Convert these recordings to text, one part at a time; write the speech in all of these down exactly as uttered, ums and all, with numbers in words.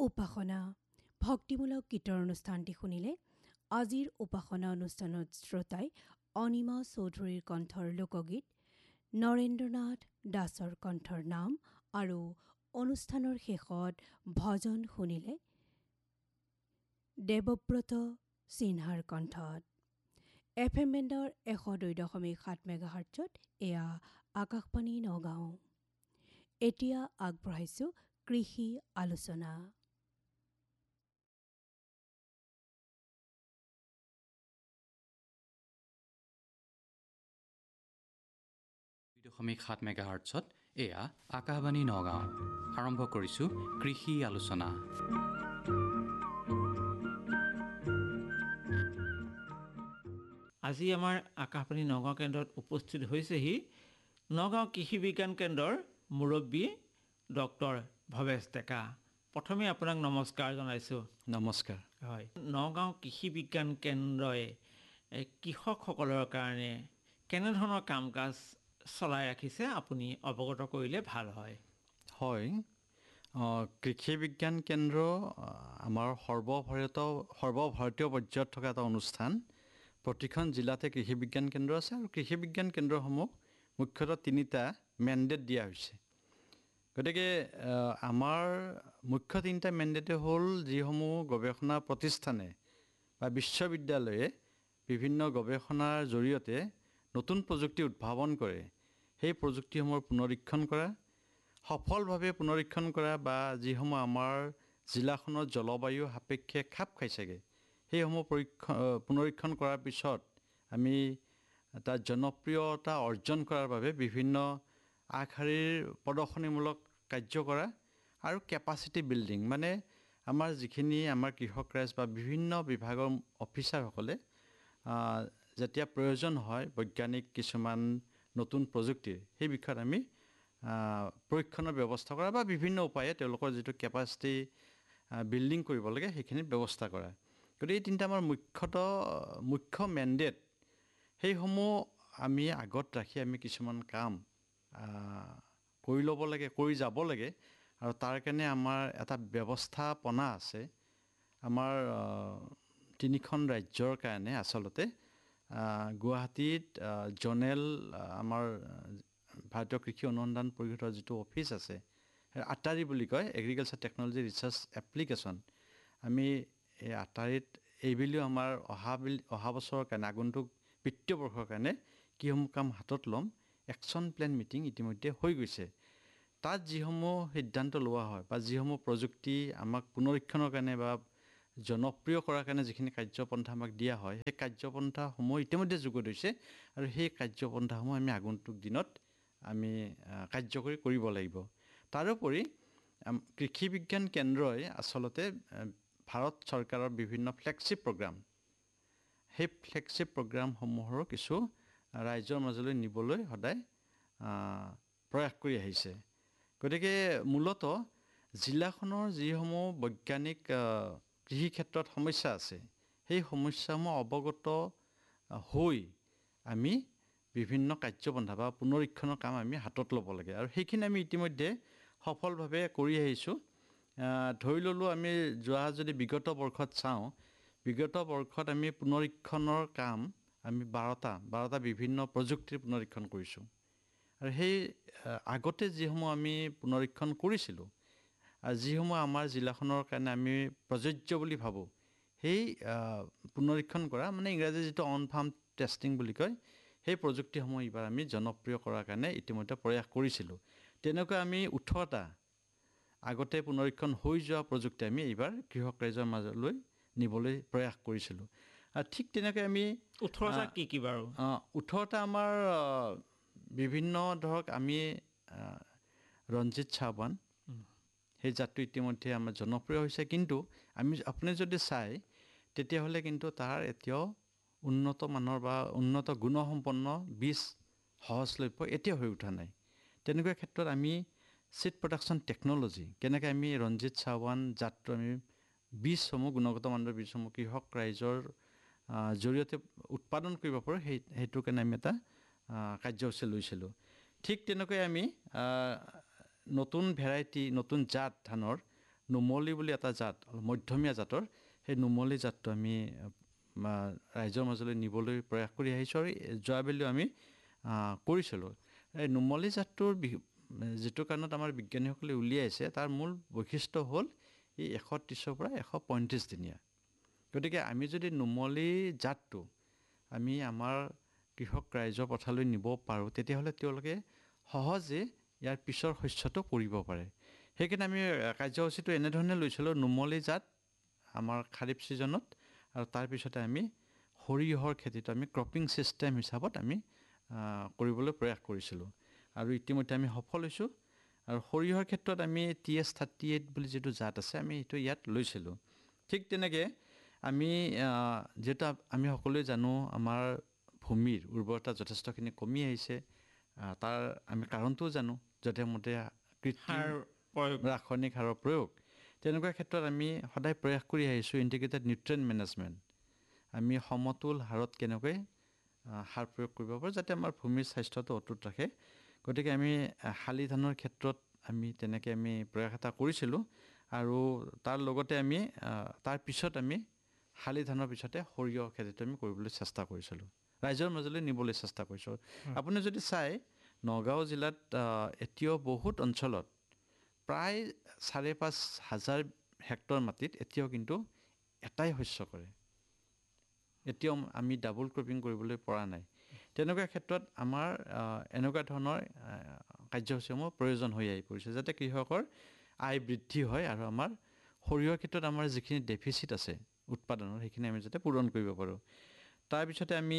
উপাসনা ভক্তিমূলক গীতৰ অনুষ্ঠানটি শুনিলে। আজিৰ উপাসনা অনুষ্ঠানত শ্ৰোতাই অনিমা চৌধুৰীৰ কণ্ঠৰ লোকগীত, নৰেন্দ্ৰনাথ দাসৰ কণ্ঠৰ নাম আৰু অনুষ্ঠানৰ শেষত ভজন শুনিলে দেৱব্ৰত সিনহাৰ কণ্ঠত। এফ এম বেণ্ডৰ এশ দুই দশমিক সাত মেগাহাৰ্টছত এয়া আকাশবাণী নগাঁও। এতিয়া আগবঢ়াইছো কৃষি আলোচনা। দশমিক সাত মেগাহাৰ্টছত এয়া আকাশবাণী নগাঁও। আৰম্ভ কৰিছোঁ কৃষি আলোচনা। আজি আমাৰ আকাশবাণী নগাঁও কেন্দ্ৰত উপস্থিত হৈছেহি নগাঁও কৃষি বিজ্ঞান কেন্দ্ৰৰ মুৰব্বী ডক্টৰ ভৱেশ ডেকা। প্ৰথমে আপোনাক নমস্কাৰ জনাইছোঁ। নমস্কাৰ। হয়, নগাঁও কৃষি বিজ্ঞান কেন্দ্ৰই কৃষকসকলৰ কাৰণে কেনেধৰণৰ কাম কাজ চলাই ৰাখিছে আপুনি অৱগত কৰিলে ভাল হয়। হয়, কৃষি বিজ্ঞান কেন্দ্ৰ আমাৰ সৰ্বভাৰত সৰ্বভাৰতীয় পৰ্যায়ত থকা এটা অনুষ্ঠান। প্ৰতিখন জিলাতে কৃষি বিজ্ঞান কেন্দ্ৰ আছে আৰু কৃষি বিজ্ঞান কেন্দ্ৰসমূহ মুখ্যতঃ তিনিটা মেণ্ডেট দিয়া হৈছে। গতিকে আমাৰ মুখ্য তিনিটা মেণ্ডেটে হ'ল যিসমূহ গৱেষণা প্ৰতিষ্ঠানে বা বিশ্ববিদ্যালয়ে বিভিন্ন গৱেষণাৰ জৰিয়তে নতুন প্ৰযুক্তি উদ্ভাৱন কৰে, সেই প্ৰযুক্তিসমূহৰ পুনৰীক্ষণ কৰা, সফলভাৱে পুনৰীক্ষণ কৰা বা যিসমূহ আমাৰ জিলাখনৰ জলবায়ু সাপেক্ষে খাপ খাইছেগৈ, সেইসমূহ পৰীক্ষণ পুনৰীক্ষণ কৰাৰ পিছত আমি তাৰ জনপ্ৰিয়তা অৰ্জন কৰাৰ বাবে বিভিন্ন আগশাৰীৰ প্ৰদৰ্শনীমূলক কাৰ্য কৰা আৰু কেপাচিটি বিল্ডিং, মানে আমাৰ যিখিনি আমাৰ কৃষক ৰাইজ বা বিভিন্ন বিভাগৰ অফিচাৰসকলে যেতিয়া প্ৰয়োজন হয় বৈজ্ঞানিক কিছুমান নতুন প্ৰযুক্তিৰ, সেই বিষয়ত আমি পৰীক্ষণৰ ব্যৱস্থা কৰা বা বিভিন্ন উপায়ে তেওঁলোকৰ যিটো কেপাচিটি বিল্ডিং কৰিব লাগে সেইখিনি ব্যৱস্থা কৰা। গতিকে এই তিনিটা আমাৰ মুখ্যতঃ মুখ্য মেণ্ডেট। সেইসমূহ আমি আগত ৰাখি আমি কিছুমান কাম কৰি ল'ব লাগে, কৰি যাব লাগে আৰু তাৰ কাৰণে আমাৰ এটা ব্যৱস্থাপনা আছে। আমাৰ তিনিখন ৰাজ্যৰ কাৰণে আচলতে গুৱাহাটীত জনেল আমাৰ ভাৰতীয় কৃষি অনুসন্ধান পৰিষদৰ যিটো অফিচ আছে, আটাৰী বুলি কয়, এগ্ৰিকালচাৰ টেকন'লজি ৰিচাৰ্চ এপ্লিকেশ্যন। আমি এই আটাৰীত এইবুলিও আমাৰ অহা অহা বছৰৰ কাৰণে আগন্তুক বিত্তীয় বৰ্ষৰ কাৰণে কিসমূহ কাম হাতত ল'ম, একশ্যন প্লেন মিটিং ইতিমধ্যে হৈ গৈছে। তাত যিসমূহ সিদ্ধান্ত লোৱা হয় বা যিসমূহ প্ৰযুক্তি আমাক পুনৰীক্ষণৰ কাৰণে বা জনপ্ৰিয় কৰাৰ কাৰণে যিখিনি কাৰ্যপন্থা আমাক দিয়া হয়, সেই কাৰ্যপন্থাসমূহ ইতিমধ্যে যুগুত হৈছে আৰু সেই কাৰ্যপন্থাসমূহ আমি আগন্তুক দিনত আমি কাৰ্যকৰী কৰিব লাগিব। তাৰোপৰি কৃষি বিজ্ঞান কেন্দ্ৰই আচলতে ভাৰত চৰকাৰৰ বিভিন্ন ফ্লেগশ্বিপ প্ৰগ্ৰাম, সেই ফ্লেগশ্বিপ প্ৰগ্ৰামসমূহৰো কিছু ৰাইজৰ মাজলৈ নিবলৈ সদায় প্ৰয়াস কৰি আহিছে। গতিকে মূলতঃ জিলাখনৰ যিসমূহ বৈজ্ঞানিক কৃষি ক্ষেত্ৰত সমস্যা আছে, সেই সমস্যাসমূহ অৱগত হৈ আমি বিভিন্ন কাৰ্যপন্থা বা পুনৰীক্ষণৰ কাম আমি হাতত ল'ব লাগে আৰু সেইখিনি আমি ইতিমধ্যে সফলভাৱে কৰি আহিছোঁ। ধৰি ল'লোঁ আমি যোৱা যদি বিগত বৰ্ষত চাওঁ, বিগত বৰ্ষত আমি পুনৰীক্ষণৰ কাম আমি বাৰটা বাৰটা বিভিন্ন প্ৰযুক্তিৰ পুনৰীক্ষণ কৰিছোঁ আৰু সেই আগতে যিসমূহ আমি পুনৰীক্ষণ কৰিছিলোঁ আৰু যিসমূহ আমাৰ জিলাখনৰ কাৰণে আমি প্ৰযোজ্য বুলি ভাবোঁ, সেই পুনৰীক্ষণ কৰা মানে ইংৰাজী যিটো অন ফাৰ্ম টেষ্টিং বুলি কয়, সেই প্ৰযুক্তিসমূহ এইবাৰ আমি জনপ্ৰিয় কৰাৰ কাৰণে ইতিমধ্যে প্ৰয়াস কৰিছিলোঁ। তেনেকৈ আমি ওঠৰটা আগতে পুনৰীক্ষণ হৈ যোৱা প্ৰযুক্তি আমি এইবাৰ কৃষক ৰাইজৰ মাজলৈ নিবলৈ প্ৰয়াস কৰিছিলোঁ। আৰু ঠিক তেনেকৈ আমি ওঠৰটা কি কি বাৰু? ওঠৰটা আমাৰ বিভিন্ন ধৰক আমি ৰঞ্জিত চাহৱান, সেই জাতটো ইতিমধ্যে আমাৰ জনপ্ৰিয় হৈছে, কিন্তু আমি আপুনি যদি চায় তেতিয়াহ'লে কিন্তু তাৰ এতিয়াও উন্নত মানৰ বা উন্নত গুণসম্পন্ন বীজ সহজলভ্য এতিয়া হৈ উঠা নাই। তেনেকুৱা ক্ষেত্ৰত আমি চিড প্ৰডাকশ্যন টেকন'লজি, কেনেকৈ আমি ৰঞ্জিত চাহৱান জাতটো আমি বীজসমূহ গুণগত মানৰ বীজসমূহ কৃষক ৰাইজৰ জৰিয়তে উৎপাদন কৰিব পাৰোঁ, সেই সেইটোৰ কাৰণে আমি এটা কাৰ্যসূচী লৈছিলোঁ। ঠিক তেনেকৈ আমি নতুন ভেৰাইটি, নতুন জাত ধানৰ নুমলী বুলি এটা জাত অলপ মধ্যমীয়া জাতৰ সেই নুমলী জাতটো আমি ৰাইজৰ মাজলৈ নিবলৈ প্ৰয়াস কৰি আহিছোঁ আৰু যোৱাবেলিও আমি কৰিছিলোঁ। এই নুমলী জাতটোৰ যিটো কাৰণত আমাৰ বিজ্ঞানীসকলে উলিয়াইছে তাৰ মূল বৈশিষ্ট্য হ'ল এই এশ ত্ৰিছৰ পৰা এশ পঁয়ত্ৰিছ দিনীয়া। গতিকে আমি যদি নুমলী জাতটো আমি আমাৰ কৃষক ৰাইজৰ পথাৰলৈ নিব পাৰোঁ তেতিয়াহ'লে তেওঁলোকে সহজে ইয়াৰ পিছৰ শস্যটো কৰিব পাৰে। সেইকাৰণে আমি কাৰ্যসূচীটো এনেধৰণে লৈছিলোঁ, নুমলী জাত আমাৰ খাৰিফ ছিজনত আৰু তাৰপিছতে আমি সৰিয়হৰ খেতিটো আমি ক্ৰপিং ছিষ্টেম হিচাপত আমি কৰিবলৈ প্ৰয়াস কৰিছিলোঁ আৰু ইতিমধ্যে আমি সফল হৈছোঁ। আৰু সৰিয়হৰ ক্ষেত্ৰত আমি টি এছ থাৰ্টি এইট বুলি যিটো জাত আছে আমি সেইটো ইয়াত লৈছিলোঁ। ঠিক তেনেকৈ আমি যিহেতু আমি সকলোৱে জানো আমাৰ ভূমিৰ উৰ্বৰতা যথেষ্টখিনি কমি আহিছে, তাৰ আমি কাৰণটোও জানো, যধে মধে কৃত্ৰিম ৰাসায়নিক সাৰৰ প্ৰয়োগ। তেনেকুৱা ক্ষেত্ৰত আমি সদায় প্ৰয়াস কৰি আহিছোঁ ইণ্টিগ্ৰেটেড নিউট্ৰিয়েণ্ট মেনেজমেণ্ট। আমি সমতুল হাৰত কেনেকৈ সাৰ প্ৰয়োগ কৰিব পাৰোঁ যাতে আমাৰ ভূমিৰ স্বাস্থ্যটো অটুট ৰাখে। গতিকে আমি শালি ধানৰ ক্ষেত্ৰত আমি তেনেকৈ আমি প্ৰয়াস এটা কৰিছিলোঁ আৰু তাৰ লগতে আমি তাৰ পিছত আমি শালি ধানৰ পিছতে সৰিয়হ খেতিটো আমি কৰিবলৈ চেষ্টা কৰিছিলোঁ, ৰাইজৰ মাজলৈ নিবলৈ চেষ্টা কৰিছোঁ। আপুনি যদি চাই নগাঁও জিলাত এতিয়াও বহুত অঞ্চলত প্ৰায় চাৰে পাঁচ হাজাৰ হেক্টৰ মাটিত এতিয়াও কিন্তু এটাই শস্য কৰে, এতিয়াও আমি ডাবল ক্ৰপিং কৰিবলৈ পৰা নাই। তেনেকুৱা ক্ষেত্ৰত আমাৰ এনেকুৱা ধৰণৰ কাৰ্যসূচীসমূহ প্ৰয়োজন হৈ আহি পৰিছে যাতে কৃষকৰ আয় বৃদ্ধি হয় আৰু আমাৰ সৰিয়হৰ ক্ষেত্ৰত আমাৰ যিখিনি ডেফিচিট আছে উৎপাদনৰ সেইখিনি আমি যাতে পূৰণ কৰিব পাৰোঁ। তাৰপিছতে আমি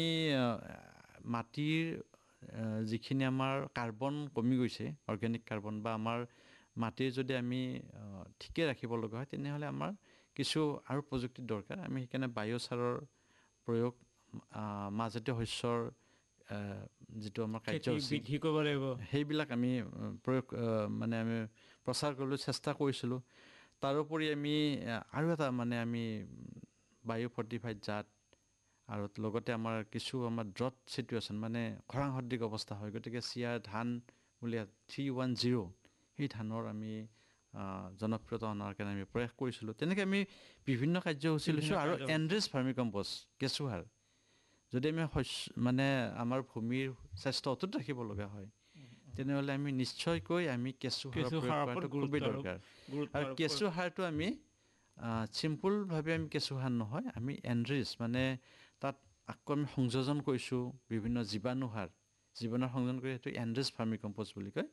মাটিৰ যিখিনি আমাৰ কাৰ্বন কমি গৈছে, অৰ্গেনিক কাৰ্বন বা আমাৰ মাটিৰ যদি আমি ঠিকে ৰাখিব লগা হয় তেনেহ'লে আমাৰ কিছু আৰু প্ৰযুক্তিৰ দৰকাৰ। আমি সেইকাৰণে বায়'চাৰৰ প্ৰয়োগ, মাহজাতীয় শস্যৰ যিটো আমাৰ কাৰ্যসূচী বৃদ্ধি কৰিব লাগিব সেইবিলাক আমি প্ৰয়োগ মানে আমি প্ৰচাৰ কৰিবলৈ চেষ্টা কৰিছিলোঁ। তাৰোপৰি আমি আৰু এটা মানে আমি বায়ু ফৰ্টিফাইড জাত আৰু লগতে আমাৰ কিছু আমাৰ ড্ৰট চিটুৱেশ্যন মানে খৰাং সদৃশ অৱস্থা হয়, গতিকে চিয়াৰ ধান বুলি থ্ৰী ওৱান জিৰ' সেই ধানৰ আমি জনপ্ৰিয়তা অনাৰ কাৰণে আমি প্ৰয়াস কৰিছিলোঁ। তেনেকৈ আমি বিভিন্ন কাৰ্যসূচী লৈছোঁ আৰু এনৰিচ ভাৰ্মি কম্প'ষ্ট কেঁচুসাৰ যদি আমি শস্য মানে আমাৰ ভূমিৰ স্বাস্থ্য অটুট ৰাখিব লগা হয় তেনেহ'লে আমি নিশ্চয়কৈ আমি কেঁচুসাৰ প্ৰয়োগ কৰাটো খুবেই দৰকাৰ। আৰু কেঁচুসাৰটো আমি চিম্পুলভাৱে আমি কেঁচুসাৰ নহয়, আমি এনৰিচ মানে তাত আকৌ আমি সংযোজন কৰিছোঁ বিভিন্ন জীৱাণু সাৰ, জীৱাণুৰ সংযোজন কৰি সেইটো এনৰিচ ভাৰ্মি কম্প'ষ্ট বুলি কয়,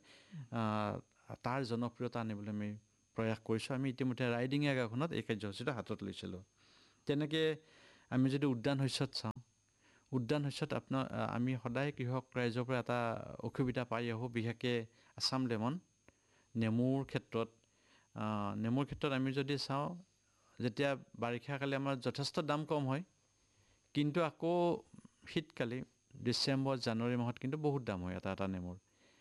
তাৰ জনপ্ৰিয়তা আনিবলৈ আমি প্ৰয়াস কৰিছোঁ। আমি ইতিমধ্যে ৰাইডিঙীয়া গাঁওখনত এই কাৰ্যসূচীটো হাতত লৈছিলোঁ। তেনেকৈ আমি যদি উদ্যান শস্যত চাওঁ, উদ্যান শস্যত আপোনাৰ আমি সদায় কৃষক ৰাইজৰ পৰা এটা অসুবিধা পাই আহোঁ, বিশেষকৈ আছাম লেমন, নেমুৰ ক্ষেত্ৰত নেমুৰ ক্ষেত্ৰত আমি যদি চাওঁ যেতিয়া বাৰিষা কালি আমাৰ যথেষ্ট দাম কম হয়, কিন্তু আকৌ শীতকালি ডিচেম্বৰ জানুৱাৰী মাহত কিন্তু বহুত দাম হয় এটা এটা নেমুৰ।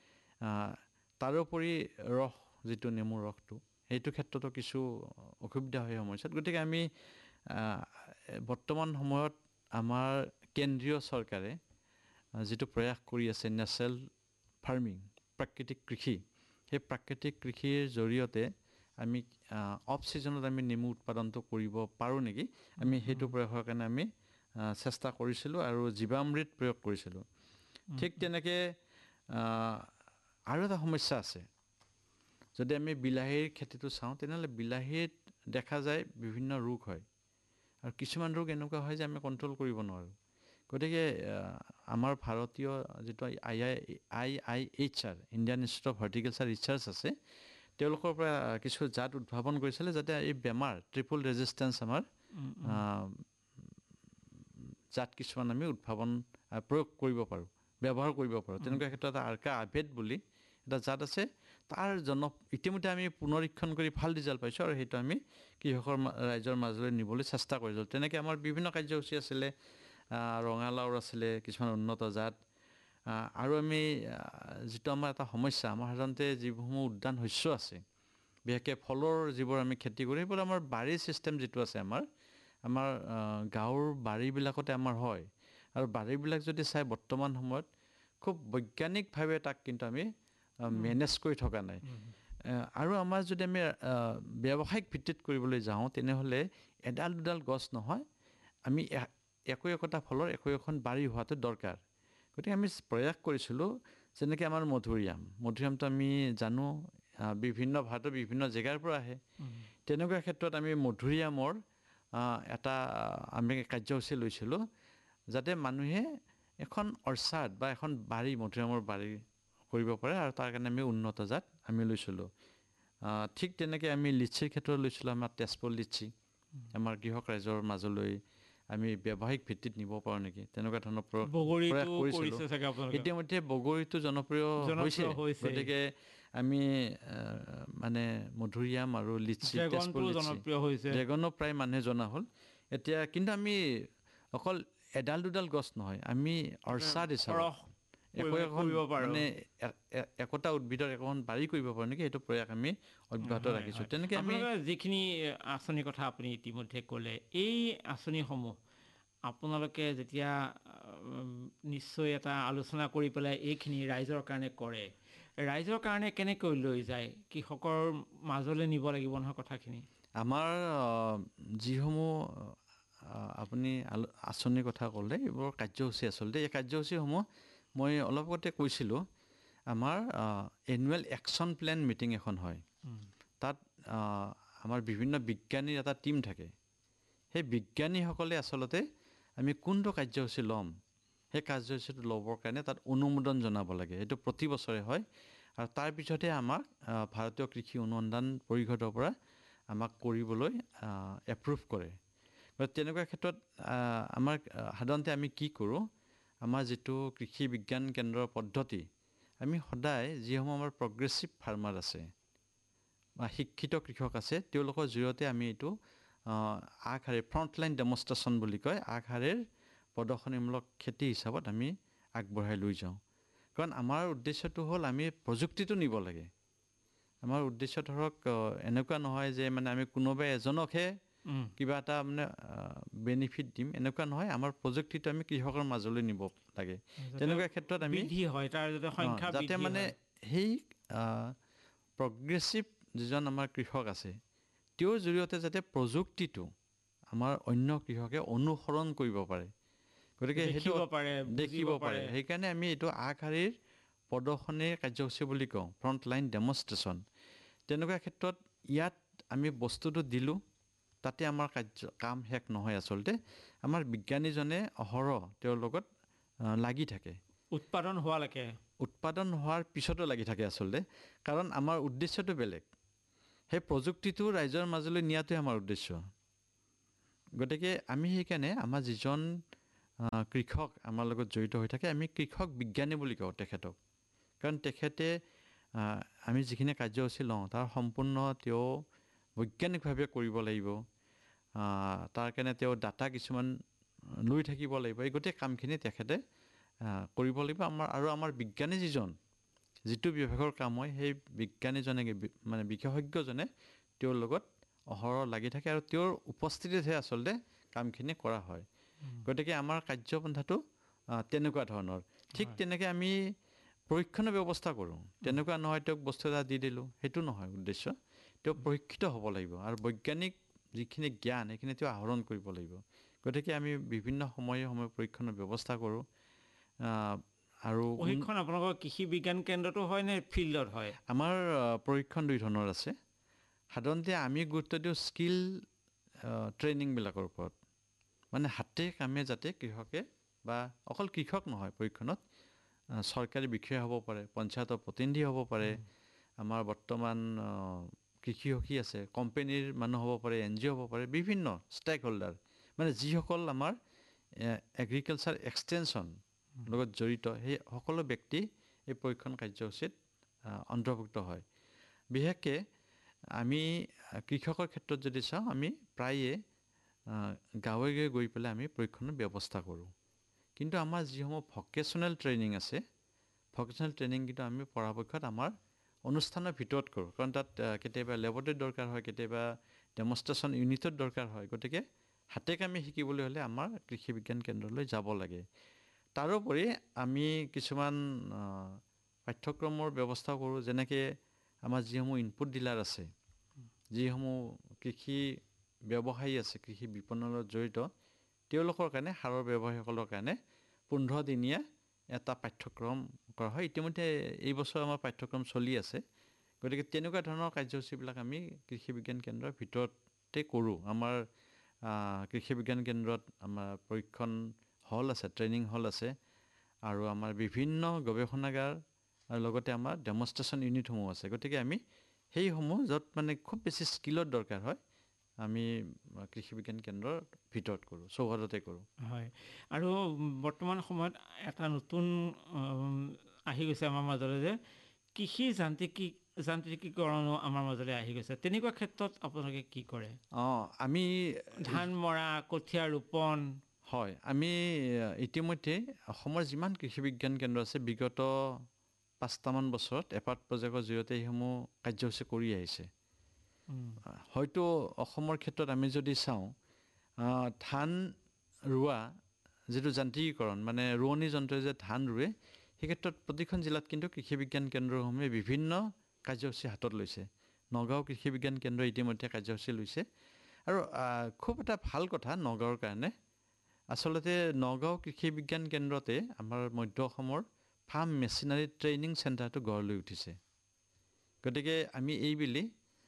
তাৰোপৰি ৰস যিটো নেমুৰ ৰসটো সেইটো ক্ষেত্ৰতো কিছু অসুবিধা হয় সমস্যাত। গতিকে আমি বৰ্তমান সময়ত আমাৰ কেন্দ্ৰীয় চৰকাৰে যিটো প্ৰয়াস কৰি আছে নেচাৰেল ফাৰ্মিং, প্ৰাকৃতিক কৃষি, সেই প্ৰাকৃতিক কৃষিৰ জৰিয়তে আমি অফ ছিজনত আমি নেমু উৎপাদনটো কৰিব পাৰোঁ নেকি, আমি সেইটো প্ৰয়াসৰ কাৰণে আমি চেষ্টা কৰিছিলোঁ আৰু জীৱামৃত প্ৰয়োগ কৰিছিলোঁ। ঠিক তেনেকৈ আৰু এটা সমস্যা আছে, যদি আমি বিলাহীৰ খেতিটো চাওঁ তেনেহ'লে বিলাহীত দেখা যায় বিভিন্ন ৰোগ হয় আৰু কিছুমান ৰোগ এনেকুৱা হয় যে আমি কণ্ট্ৰল কৰিব নোৱাৰোঁ। গতিকে আমাৰ ভাৰতীয় যিটো আই আই আই আই H R Indian institute of horticulture research আছে, তেওঁলোকৰ পৰা কিছু জাত উদ্ভাৱন কৰিছিলে যাতে এই বেমাৰ ট্ৰিপল ৰেজিষ্টেঞ্চ আমাৰ জাত কিছুমান আমি উদ্ভাৱন প্ৰয়োগ কৰিব পাৰোঁ, ব্যৱহাৰ কৰিব পাৰোঁ। তেনেকুৱা ক্ষেত্ৰত আৰ্কা আভেদ বুলি এটা জাত আছে, তাৰ জন ইতিমধ্যে আমি পুনৰীক্ষণ কৰি ভাল ৰিজাল্ট পাইছোঁ আৰু সেইটো আমি কৃষকৰ ৰাইজৰ মাজলৈ নিবলৈ চেষ্টা কৰিছিলোঁ। তেনেকৈ আমাৰ বিভিন্ন কাৰ্যসূচী আছিলে, ৰঙালাওৰ আছিলে কিছুমান উন্নত জাত। আৰু আমি যিটো আমাৰ এটা সমস্যা, আমাৰ সাধাৰণতে যিসমূহ উদ্যান শস্য আছে বিশেষকৈ ফলৰ যিবোৰ আমি খেতি কৰোঁ সেইবোৰ আমাৰ বাৰী ছিষ্টেম যিটো আছে আমাৰ আমাৰ গাঁৱৰ বাৰীবিলাকতে আমাৰ হয় আৰু বাৰীবিলাক যদি চাই বৰ্তমান সময়ত খুব বৈজ্ঞানিকভাৱে তাক কিন্তু আমি মেনেজ কৰি থকা নাই। আৰু আমাৰ যদি আমি ব্যৱসায়িক ভিত্তিত কৰিবলৈ যাওঁ তেনেহ'লে এডাল দুডাল গছ নহয়, আমি একো একোটা ফলৰ একো এখন বাৰী হোৱাটো দৰকাৰ। গতিকে আমি প্ৰয়াস কৰিছিলোঁ, যেনেকৈ আমাৰ মধুৰিআম মধুৰিআমটো আমি জানো বিভিন্ন ভাৰতৰ বিভিন্ন জেগাৰ পৰা আহে। তেনেকুৱা ক্ষেত্ৰত আমি মধুৰিআমৰ এটা আমি কাৰ্যসূচী লৈছিলোঁ, যাতে মানুহে এখন অৰ্চাৰ্ড বা এখন বাৰী মধুৰিআমৰ বাৰী কৰিব পাৰে, আৰু তাৰ কাৰণে আমি উন্নত জাত আমি লৈছিলোঁ। ঠিক তেনেকৈ আমি লিচিৰ ক্ষেত্ৰত লৈছিলোঁ, আমাৰ তেজপুৰ লিচি আমাৰ কৃষক ৰাইজৰ মাজলৈ আমি ব্যৱসায়িক ভিত্তিত নিব পাৰোঁ নেকি, তেনেকুৱা ধৰণৰ প্ৰয়াস কৰিছিলোঁ। ইতিমধ্যে বগৰীটো জনপ্ৰিয় হৈছে, গতিকে আমি মানে মধুৰিআম আৰু লিচি, তেজপুৰ লিচি, ড্ৰেগনো প্ৰায় মানুহে জনা হ'ল এতিয়া। কিন্তু আমি অকল এডাল দুডাল গছ নহয়, আমি অৰ্চাৰ্ড হিচাপত একো এখন মানে একোটা উদ্ভিদৰ একোখন বাৰী কৰিব পাৰোঁ নেকি, সেইটো প্ৰয়াস আমি অব্যাহত ৰাখিছোঁ। তেনেকৈ আমি যিখিনি আঁচনিৰ কথা আপুনি ইতিমধ্যে ক'লে, এই আঁচনিসমূহ আপোনালোকে যেতিয়া নিশ্চয় এটা আলোচনা কৰি পেলাই এইখিনি ৰাইজৰ কাৰণে কৰে, ৰাইজৰ কাৰণে কেনেকৈ লৈ যায়, কৃষকৰ মাজলৈ নিব লাগিব নহয় কথাখিনি। আমাৰ যিসমূহ আপুনি আঁচনিৰ কথা ক'লে, এইবোৰ কাৰ্যসূচী আচলতে এই কাৰ্যসূচীসমূহ মই অলপ আগতে কৈছিলোঁ, আমাৰ এনুৱেল একশ্যন প্লেন মিটিং এখন হয়। তাত আমাৰ বিভিন্ন বিজ্ঞানীৰ এটা টীম থাকে। সেই বিজ্ঞানীসকলে আচলতে আমি কোনটো কাৰ্যসূচী ল'ম, সেই কাৰ্যসূচীটো ল'বৰ কাৰণে তাত অনুমোদন জনাব লাগে। এইটো প্ৰতি বছৰে হয়, আৰু তাৰপিছতহে আমাক ভাৰতীয় কৃষি অনুসন্ধান পৰিষদৰ পৰা আমাক কৰিবলৈ এপ্ৰুভ কৰে। তেনেকুৱা ক্ষেত্ৰত আমাৰ সাধাৰণতে আমি কি কৰোঁ, আমাৰ যিটো কৃষি বিজ্ঞান কেন্দ্ৰৰ পদ্ধতি, আমি সদায় যিসমূহ আমাৰ প্ৰগ্ৰেছিভ ফাৰ্মাৰ আছে বা শিক্ষিত কৃষক আছে, তেওঁলোকৰ জৰিয়তে আমি এইটো আগশাৰীৰ ফ্ৰণ্টলাইন ডেমনষ্ট্ৰেশ্যন বুলি কয়, আগশাৰীৰ প্ৰদৰ্শনীমূলক খেতি হিচাপত আমি আগবঢ়াই লৈ যাওঁ। কাৰণ আমাৰ উদ্দেশ্যটো হ'ল আমি প্ৰযুক্তিটো নিব লাগে। আমাৰ উদ্দেশ্য ধৰক এনেকুৱা নহয় যে মানে আমি কোনোবাই এজনকহে কিবা এটা মানে বেনিফিট দিম, এনেকুৱা নহয়। আমাৰ প্ৰযুক্তিটো আমি কৃষকৰ মাজলৈ নিব লাগে। তেনেকুৱা ক্ষেত্ৰত আমি যাতে মানে সেই প্ৰগ্ৰেছিভ যিজন আমাৰ কৃষক আছে, তেওঁৰ জৰিয়তে যাতে প্ৰযুক্তিটো আমাৰ অন্য কৃষকে অনুসৰণ কৰিব পাৰে, গতিকে সেইটো দেখিব পাৰে। সেইকাৰণে আমি এইটো আগশাৰীৰ প্ৰদৰ্শনীৰ কাৰ্যসূচী বুলি কওঁ, ফ্ৰণ্টলাইন ডেমনষ্ট্ৰেশ্যন। তেনেকুৱা ক্ষেত্ৰত ইয়াত আমি বস্তুটো দিলোঁ, তাতে আমাৰ কাৰ্য কাম শেষ নহয়। আচলতে আমাৰ বিজ্ঞানীজনে অহৰহ তেওঁৰ লগত লাগি থাকে, উৎপাদন হোৱালৈকে উৎপাদন হোৱাৰ পিছতো লাগি থাকে আচলতে। কাৰণ আমাৰ উদ্দেশ্যটো বেলেগ, সেই প্ৰযুক্তিটো ৰাইজৰ মাজলৈ নিয়াটোৱে আমাৰ উদ্দেশ্য। গতিকে আমি সেইকাৰণে আমাৰ যিজন কৃষক আমাৰ লগত জড়িত হৈ থাকে, আমি কৃষক বিজ্ঞানী বুলি কওঁ তেখেতক। কাৰণ তেখেতে আমি যিখিনি কাৰ্যসূচী লওঁ তাৰ সম্পূৰ্ণ তেওঁ বৈজ্ঞানিকভাৱে কৰিব লাগিব। তাৰ কাৰণে তেওঁ ডাটা কিছুমান লৈ থাকিব লাগিব। এই গোটেই কামখিনি তেখেতে কৰিব লাগিব। আমাৰ আৰু আমাৰ বিজ্ঞানী যিজন, যিটো বিভাগৰ কাম হয়, সেই বিজ্ঞানীজনে মানে বিশেষজ্ঞজনে তেওঁৰ লগত অহৰহ লাগি থাকে, আৰু তেওঁৰ উপস্থিতিতহে আচলতে কামখিনি কৰা হয়। গতিকে আমাৰ কাৰ্যপন্থাটো তেনেকুৱা ধৰণৰ। ঠিক তেনেকৈ আমি প্ৰশিক্ষণৰ ব্যৱস্থা কৰোঁ। তেনেকুৱা নহয় তেওঁক বস্তু এটা দি দিলোঁ, সেইটো নহয় উদ্দেশ্য। তেওঁ প্ৰশিক্ষিত হ'ব লাগিব, আৰু বৈজ্ঞানিক যিখিনি জ্ঞান সেইখিনি তেওঁ আহৰণ কৰিব লাগিব। গতিকে আমি বিভিন্ন সময়ে সময়ে প্ৰশিক্ষণৰ ব্যৱস্থা কৰোঁ। আৰু প্ৰশিক্ষণ আপোনালোকৰ কৃষি বিজ্ঞান কেন্দ্ৰতো হয় নে ফিল্ডত হয়? আমাৰ প্ৰশিক্ষণ দুই ধৰণৰ আছে। সাধাৰণতে আমি গুৰুত্ব দিওঁ স্কিল ট্ৰেইনিংবিলাকৰ ওপৰত, মানে হাতে কামে যাতে কৃষকে, বা অকল কৃষক নহয়, প্ৰশিক্ষণত চৰকাৰী বিষয়া হ'ব পাৰে, পঞ্চায়তৰ প্ৰতিনিধি হ'ব পাৰে, আমাৰ বৰ্তমান কৃষি সখী আছে, কোম্পানীৰ মানুহ হ'ব পাৰে, এন জি অ' হ'ব পাৰে, বিভিন্ন ষ্টেক হোল্ডাৰ, মানে যিসকল আমাৰ এগ্ৰিকালচাৰ এক্সটেনশ্যন লগত জড়িত, সেই সকলো ব্যক্তি এই প্ৰশিক্ষণ কাৰ্যসূচীত অন্তৰ্ভুক্ত হয়। বিশেষকৈ আমি কৃষকৰ ক্ষেত্ৰত যদি চাওঁ, আমি প্ৰায়ে গাঁৱে গাঁৱে গৈ পেলাই আমি প্ৰশিক্ষণৰ ব্যৱস্থা কৰোঁ। কিন্তু আমাৰ যিসমূহ ভকেশ্যনেল ট্ৰেইনিং আছে, ভকেশ্যনেল ট্ৰেইনিং কিন্তু আমি পৰাপক্ষত আমাৰ অনুষ্ঠানৰ ভিতৰত কৰোঁ। কাৰণ তাত কেতিয়াবা লেবৰেটৰীৰ দৰকাৰ হয়, কেতিয়াবা ডেমনষ্ট্ৰেশ্যন ইউনিটৰ দৰকাৰ হয়। গতিকে হাতে কামে শিকিবলৈ হ'লে আমাৰ কৃষি বিজ্ঞান কেন্দ্ৰলৈ যাব লাগে। তাৰোপৰি আমি কিছুমান পাঠ্যক্ৰমৰ ব্যৱস্থা কৰোঁ, যেনেকৈ আমাৰ যিসমূহ ইনপুট ডিলাৰ আছে, যিসমূহ কৃষি ব্যৱসায়ী আছে, কৃষি বিপণনৰ জড়িত, তেওঁলোকৰ কাৰণে সাৰৰ ব্যৱসায়ীসকলৰ কাৰণে পোন্ধৰ দিনীয়া এটা পাঠ্যক্ৰম কৰা হয়। ইতিমধ্যে এই বছৰ আমাৰ পাঠ্যক্ৰম চলি আছে। গতিকে তেনেকুৱা ধৰণৰ কাৰ্যসূচীবিলাক আমি কৃষি বিজ্ঞান কেন্দ্ৰৰ ভিতৰতে কৰোঁ। আমাৰ কৃষি বিজ্ঞান কেন্দ্ৰত আমাৰ পৰীক্ষণ হল আছে, ট্ৰেইনিং হল আছে, আৰু আমাৰ বিভিন্ন গৱেষণাগাৰ আৰু লগতে আমাৰ ডেমনষ্ট্ৰেশ্যন ইউনিটসমূহ আছে। গতিকে আমি সেইসমূহ য'ত মানে খুব বেছি স্কিলৰ দৰকাৰ হয়, আমি কৃষি বিজ্ঞান কেন্দ্ৰৰ ভিতৰত কৰোঁ, চৌহদতে কৰোঁ। হয়, আৰু বৰ্তমান সময়ত এটা নতুন আহি গৈছে আমাৰ মাজলৈ যে কৃষি যান্ত্ৰিকী যান্ত্ৰিকীকৰণো আমাৰ মাজলৈ আহি গৈছে। তেনেকুৱা ক্ষেত্ৰত আপোনালোকে কি কৰে? অঁ, আমি ধান মৰা, কঠীয়া ৰোপণ। হয়, আমি ইতিমধ্যে অসমৰ যিমান কৃষি বিজ্ঞান কেন্দ্ৰ আছে, বিগত পাঁচটামান বছৰত এপাৰ্ট প্ৰজেক্টৰ জৰিয়তে এইসমূহ কাৰ্যসূচী কৰি আহিছে। হয়তো অসমৰ ক্ষেত্ৰত আমি যদি চাওঁ, ধান ৰোৱা যিটো যান্ত্ৰিকীকৰণ, মানে ৰোৱনী যন্ত্ৰই যে ধান ৰুৱে, সেই ক্ষেত্ৰত প্ৰতিখন জিলাত কিন্তু কৃষি বিজ্ঞান কেন্দ্ৰসমূহে বিভিন্ন কাৰ্যসূচী হাতত লৈছে। নগাঁও কৃষি বিজ্ঞান কেন্দ্ৰই ইতিমধ্যে কাৰ্যসূচী লৈছে, আৰু খুব এটা ভাল কথা নগাঁৱৰ কাৰণে। আচলতে নগাঁও কৃষি বিজ্ঞান কেন্দ্ৰতে আমাৰ মধ্য অসমৰ ফাৰ্ম মেচিনাৰী ট্ৰেইনিং চেণ্টাৰটো গঢ় লৈ উঠিছে। গতিকে আমি এইবেলি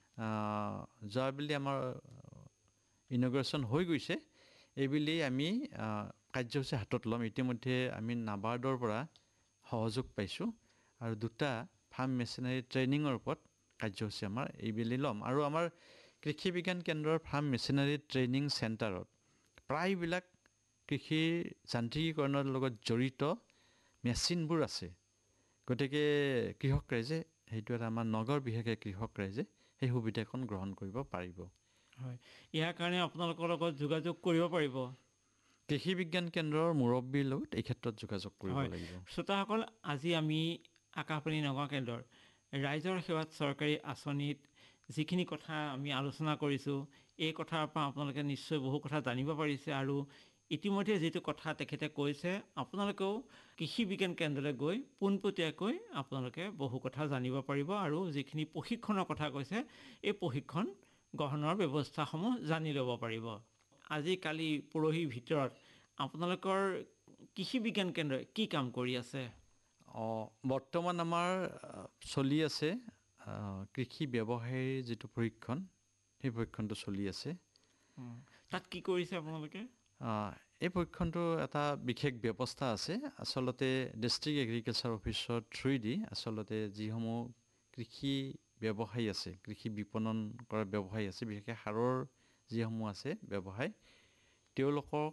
যোৱাবেলি আমাৰ ইনগ্ৰেশ্যন হৈ গৈছে, এইবেলি আমি কাৰ্যসূচী হাতত ল'ম। ইতিমধ্যে আমি নাবাৰ্ডৰ পৰা সহযোগ পাইছোঁ, আৰু দুটা ফাৰ্ম মেচিনাৰী ট্ৰেইনিঙৰ ওপৰত কাৰ্যসূচী আমাৰ এইবেলি ল'ম। আৰু আমাৰ কৃষি বিজ্ঞান কেন্দ্ৰৰ ফাৰ্ম মেচিনাৰী ট্ৰেইনিং চেণ্টাৰত প্ৰায়বিলাক কৃষি যান্ত্ৰিকীকৰণৰ লগত জড়িত মেচিনবোৰ আছে। গতিকে কৃষক ৰাইজে, সেইটো এটা আমাৰ নগৰ বিশেষকৈ কৃষক ৰাইজে সেই সুবিধাখন গ্ৰহণ কৰিব পাৰিব। হয়, ইয়াৰ কাৰণে আপোনালোকৰ লগত যোগাযোগ কৰিব পাৰিব। কৃষি বিজ্ঞান কেন্দ্ৰৰ মুৰব্বীৰ লগত এই ক্ষেত্ৰত যোগাযোগ কৰিব লাগিব। শ্ৰোতাসকল, আজি আমি আকাশবাণী নগাঁও কেন্দ্ৰৰ ৰাইজৰ সেৱাত চৰকাৰী আঁচনিত যিখিনি কথা আমি আলোচনা কৰিছোঁ, এই কথাৰ পৰা আপোনালোকে নিশ্চয় বহু কথা জানিব পাৰিছে। আৰু ইতিমধ্যে যিটো কথা তেখেতে কৈছে, আপোনালোকেও কৃষি বিজ্ঞান কেন্দ্ৰলৈ গৈ পোনপটীয়াকৈ আপোনালোকে বহু কথা জানিব পাৰিব, আৰু যিখিনি প্ৰশিক্ষণৰ কথা কৈছে, এই প্ৰশিক্ষণ গ্ৰহণৰ ব্যৱস্থাসমূহ জানি ল'ব পাৰিব। আজিকালি পৰহিৰ ভিতৰত আপোনালোকৰ কৃষি বিজ্ঞান কেন্দ্ৰই কি কাম কৰি আছে? অঁ, বৰ্তমান আমাৰ চলি আছে কৃষি ব্যৱসায়ীৰ যিটো প্ৰশিক্ষণ, সেই প্ৰশিক্ষণটো চলি আছে। তাত কি কৰিছে আপোনালোকে? এই প্ৰশিক্ষণটো এটা বিশেষ ব্যৱস্থা আছে। আচলতে ডিষ্ট্ৰিক্ট এগ্ৰিকালচাৰ অফিচৰ থ্ৰুইদি আচলতে যিসমূহ কৃষি ব্যৱসায়ী আছে, কৃষি বিপণন কৰা ব্যৱসায়ী আছে, বিশেষকৈ সাৰৰ যিসমূহ আছে ব্যৱসায়, তেওঁলোকক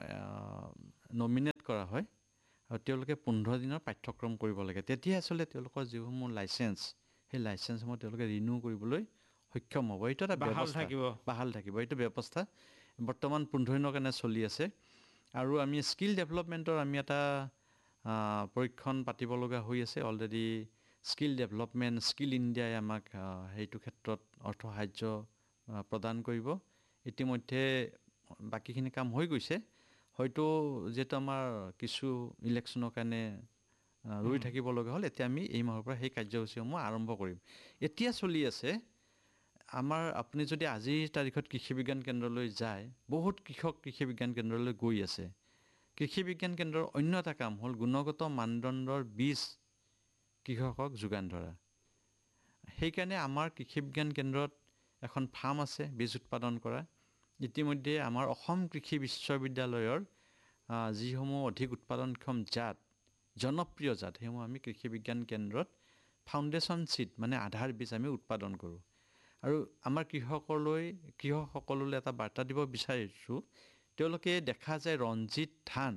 নমিনেট কৰা হয়, আৰু তেওঁলোকে পোন্ধৰ দিনৰ পাঠ্যক্ৰম কৰিব লাগে। তেতিয়া আচলতে তেওঁলোকৰ যিসমূহ লাইচেঞ্চ, সেই লাইচেঞ্চসমূহ তেওঁলোকে ৰিনিউ কৰিবলৈ সক্ষম হ'ব। এইটো এটা ব্যৱস্থা, বাহাল থাকিব। এইটো ব্যৱস্থা বৰ্তমান পোন্ধৰ দিনৰ কাৰণে চলি আছে। আৰু আমি স্কিল ডেভেলপমেণ্টৰ আমি এটা পৰীক্ষণ পাতিব লগা হৈ আছে। অলৰেডি স্কিল ডেভেলপমেণ্ট, স্কিল ইণ্ডিয়াই আমাক সেইটো ক্ষেত্ৰত অৰ্থ সাহাৰ্য প্ৰদান কৰিব। ইতিমধ্যে বাকীখিনি কাম হৈ গৈছে। হয়তো যিহেতু আমাৰ কিছু ইলেকশ্যনৰ কাৰণে ৰৈ থাকিব লগা হ'ল, এতিয়া আমি এই মাহৰ পৰা সেই কাৰ্যসূচীসমূহ আৰম্ভ কৰিম। এতিয়া চলি আছে আমাৰ, আপুনি যদি আজিৰ তাৰিখত কৃষি বিজ্ঞান কেন্দ্ৰলৈ যায়, বহুত কৃষক কৃষি বিজ্ঞান কেন্দ্ৰলৈ গৈ আছে। কৃষি বিজ্ঞান কেন্দ্ৰৰ অন্য এটা কাম হ'ল গুণগত মানদণ্ডৰ বীজ কৃষকক যোগান ধৰা। সেইকাৰণে আমাৰ কৃষি বিজ্ঞান কেন্দ্ৰত এখন ফাৰ্ম আছে বীজ উৎপাদন কৰা। ইতিমধ্যে আমাৰ অসম কৃষি বিশ্ববিদ্যালয়ৰ যিসমূহ অধিক উৎপাদনক্ষম জাত, জনপ্ৰিয় জাত, সেইসমূহ আমি কৃষি বিজ্ঞান কেন্দ্ৰত ফাউণ্ডেশ্যন চিড, মানে আধাৰ বীজ আমি উৎপাদন কৰোঁ। আৰু আমাৰ কৃষকলৈ কৃষকসকললৈ এটা বাৰ্তা দিব বিচাৰিছোঁ, তেওঁলোকে দেখা যায় ৰঞ্জিত ধান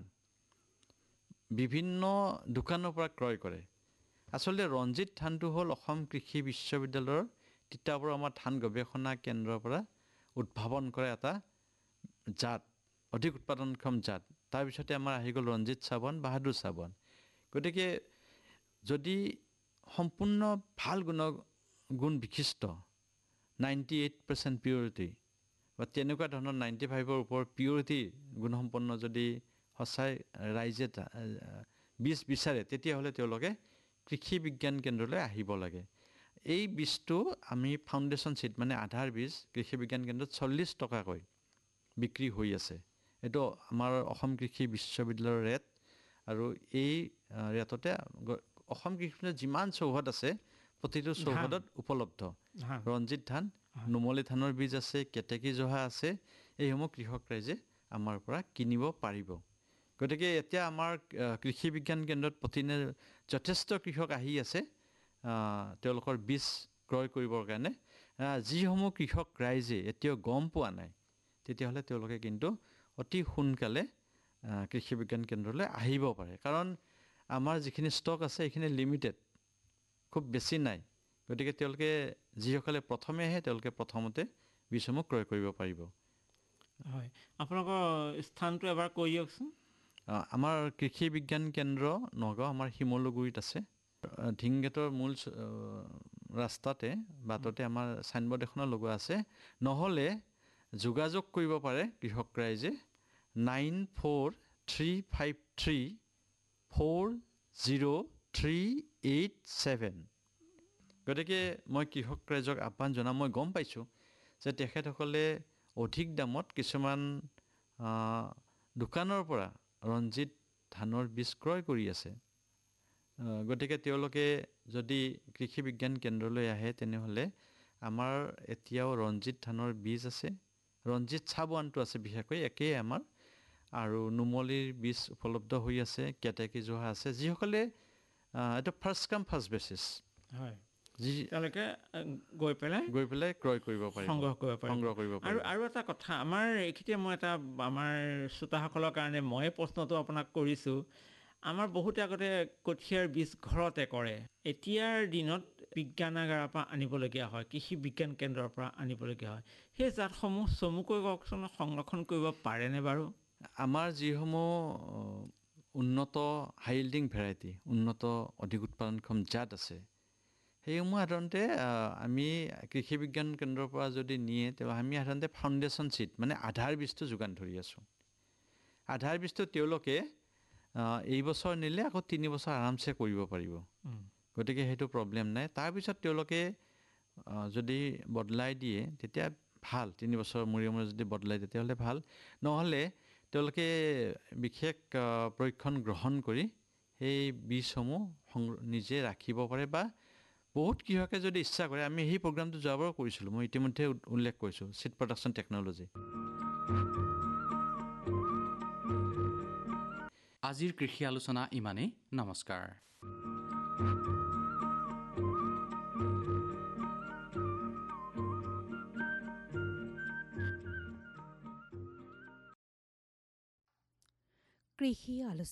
বিভিন্ন দোকানৰ পৰা ক্ৰয় কৰে। আচলতে ৰঞ্জিত ধানটো হ'ল অসম কৃষি বিশ্ববিদ্যালয়ৰ তিতাবৰ আমাৰ ধান গৱেষণা কেন্দ্ৰৰ পৰা উদ্ভাৱন কৰা এটা জাত, অধিক উৎপাদনক্ষম জাত। তাৰপিছতে আমাৰ আহি গ'ল ৰঞ্জিত চাবন, বাহাদুৰ চাবন। গতিকে যদি সম্পূৰ্ণ ভাল গুণ গুণ বিশিষ্ট নাইণ্টি এইট পাৰ্চেণ্ট পিয়ৰিটি বা তেনেকুৱা ধৰণৰ নাইণ্টি ফাইভৰ ওপৰত পিয়ৰিটি গুণসম্পন্ন যদি সঁচাই ৰাইজে বীজ বিচাৰে, তেতিয়াহ'লে তেওঁলোকে কৃষি বিজ্ঞান কেন্দ্ৰলৈ আহিব লাগে। এই বীজটো আমি ফাউণ্ডেশ্যন চিট মানে আধাৰ বীজ কৃষি বিজ্ঞান কেন্দ্ৰত চল্লিছ টকাকৈ বিক্ৰী হৈ আছে। এইটো আমাৰ অসম কৃষি বিশ্ববিদ্যালয়ৰ ৰেট আৰু এই ৰেটতে অসম কৃষি বিশ্ববিদ্যালয়ত যিমান চৌহদ আছে প্ৰতিটো চৌহদত উপলব্ধ। ৰঞ্জিত ধান, নুমলী ধানৰ বীজ আছে, কেতেকী জহা আছে, এইসমূহ কৃষক ৰাইজে আমাৰ পৰা কিনিব পাৰিব। গতিকে এতিয়া আমাৰ কৃষি বিজ্ঞান কেন্দ্ৰত প্ৰতিদিনে যথেষ্ট কৃষক আহি আছে তেওঁলোকৰ বীজ ক্ৰয় কৰিবৰ কাৰণে। যিসমূহ কৃষক ৰাইজে এতিয়াও গম পোৱা নাই তেতিয়াহ'লে তেওঁলোকে কিন্তু অতি সোনকালে কৃষি বিজ্ঞান কেন্দ্ৰলৈ আহিব পাৰে, কাৰণ আমাৰ যিখিনি ষ্টক আছে সেইখিনি লিমিটেড, খুব বেছি নাই। গতিকে তেওঁলোকে যিসকলে প্ৰথমে আহে তেওঁলোকে প্ৰথমতে বীজসমূহ ক্ৰয় কৰিব পাৰিব। হয়, আপোনালোকৰ স্থানটো এবাৰ কৈ দিয়কচোন। আমাৰ কৃষি বিজ্ঞান কেন্দ্ৰ নগাঁও আমাৰ শিমলুগুৰিত আছে। ধিংগেটৰ মূল ৰাস্তাতে বাটতে আমাৰ চাইনবোৰ্ড এখনো লগোৱা আছে। নহ'লে যোগাযোগ কৰিব পাৰে কৃষক ৰাইজে nine four three five three four zero' three eight seven. গতিকে মই কৃষক ৰাইজক আহ্বান জনাম, মই গম পাইছোঁ যে তেখেতসকলে অধিক দামত কিছুমান দোকানৰ পৰা ৰঞ্জিত ধানৰ বীজ ক্ৰয় কৰি আছে। গতিকে তেওঁলোকে যদি কৃষি বিজ্ঞান কেন্দ্ৰলৈ আহে তেনেহ'লে আমাৰ এতিয়াও ৰঞ্জিত ধানৰ বীজ আছে, ৰঞ্জিত চাব আনটো আছে বিশেষকৈ একেই আমাৰ, আৰু নুমলীৰ বীজ উপলব্ধ হৈ আছে, কেতেকী জহা আছে। যিসকলে এইটো ফাৰ্ষ্ট কাম ফাৰ্ষ্ট বেচিছ, হয়, যি তেওঁলোকে গৈ পেলাই গৈ পেলাই ক্ৰয় কৰিব পাৰিব, সংগ্ৰহ কৰিব পাৰিব। সংগ্ৰহ কৰিব পাৰিব। আৰু আৰু এটা কথা, আমাৰ এইখিনিতে মই এটা আমাৰ শ্ৰোতাসকলৰ কাৰণে মই প্ৰশ্নটো আপোনাক কৰিছোঁ। আমাৰ বহুতে আগতে কঠীয়াৰ বীজ ঘৰতে কৰে, এতিয়াৰ দিনত বিজ্ঞানাগাৰৰ পৰা আনিবলগীয়া হয়, কৃষি বিজ্ঞান কেন্দ্ৰৰ পৰা আনিবলগীয়া হয়। সেই জাতসমূহ চমুকৈ কওকচোন, সংৰক্ষণ কৰিব পাৰেনে বাৰু? আমাৰ যিসমূহ উন্নত হাই ইল্ডিং ভেৰাইটি, উন্নত অধিক উৎপাদনক্ষম জাত আছে, সেইসমূহ সাধাৰণতে আমি কৃষি বিজ্ঞান কেন্দ্ৰৰ পৰা যদি নিয়ে তেওঁ আমি সাধাৰণতে ফাউণ্ডেশ্যন চিট মানে আধাৰ বীজটো যোগান ধৰি আছোঁ। আধাৰ বীজটো তেওঁলোকে এই বছৰ নিলে আকৌ তিনি বছৰ আৰামছে কৰিব পাৰিব। গতিকে সেইটো প্ৰব্লেম নাই। তাৰপিছত তেওঁলোকে যদি বদলাই দিয়ে তেতিয়া ভাল, তিনি বছৰ মূৰে মূৰে যদি বদলাই তেতিয়াহ'লে ভাল। নহ'লে তেওঁলোকে বিশেষ প্ৰশিক্ষণ গ্ৰহণ কৰি সেই বীজসমূহ নিজে ৰাখিব পাৰে, বা বহুত কৃষকে যদি ইচ্ছা কৰে, আমি সেই প্ৰগ্ৰামটো যোৱাবাৰো কৰিছিলোঁ, মই ইতিমধ্যে উল্লেখ কৰিছোঁ, চিড প্ৰডাকশ্যন টেকন'লজি। আজিৰ কৃষি আলোচনা ইমানেই। নমস্কাৰ। কৃষি আলোচনা